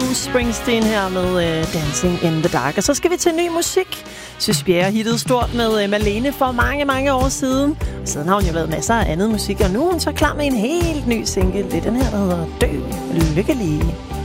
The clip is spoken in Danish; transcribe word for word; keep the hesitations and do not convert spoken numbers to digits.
Bruce Springsteen her med uh, Dancing in the Dark. Og så skal vi til ny musik. Synes Bjerre hittede stort med uh, Malene for mange, mange år siden. Og siden har hun jo lavet masser af andet musik, og nu er hun så klar med en helt ny single. Det er den her, der hedder Dø Lykkelig.